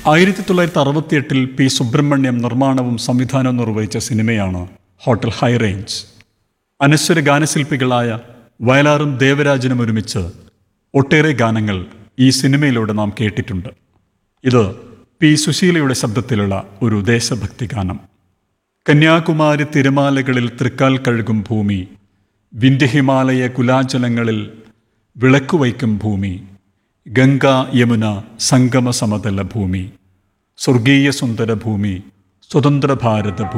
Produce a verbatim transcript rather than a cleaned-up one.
ആയിരത്തി തൊള്ളായിരത്തി അറുപത്തി എട്ടിൽ പി സുബ്രഹ്മണ്യം നിർമ്മാണവും സംവിധാനവും നിർവഹിച്ച സിനിമയാണ് ഹോട്ടൽ ഹൈ റേഞ്ച്. അനശ്വര ഗാനശില്പികളായ വയലാറും ദേവരാജനും ഒരുമിച്ച് ഒട്ടേറെ ഗാനങ്ങൾ ഈ സിനിമയിലൂടെ നാം കേട്ടിട്ടുണ്ട്. ഇത് പി സുശീലയുടെ ശബ്ദത്തിലുള്ള ഒരു ദേശഭക്തി ഗാനം. കന്യാകുമാരി തിരമാലകളിൽ തൃക്കാൽ കഴുകും ഭൂമി, വിന്ധ്യഹിമാലയ കുലാചലങ്ങളിൽ വിളക്കുവയ്ക്കും ഭൂമി, ഗംഗ യമുന സംഗമ സമതല ഭൂമി, സ്വർഗീയ സുന്ദര ഭൂമി, സ്വതന്ത്ര ഭാരത ഭൂമി.